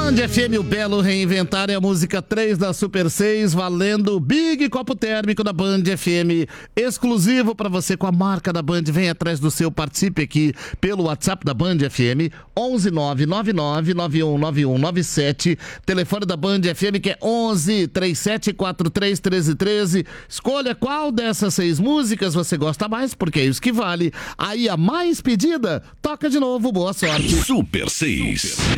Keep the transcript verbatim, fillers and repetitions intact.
Band F M, o belo reinventar é a música três da Super seis, valendo o Big Copo Térmico da Band F M, exclusivo para você com a marca da Band. Vem atrás do seu, participe aqui pelo WhatsApp da Band F M, onze nove nove nove nove um nove um nove sete, telefone da Band F M que é onze, três sete quatro três, treze treze. Escolha qual dessas seis músicas você gosta mais, porque é isso que vale. Aí a mais pedida, toca de novo, boa sorte. Super seis.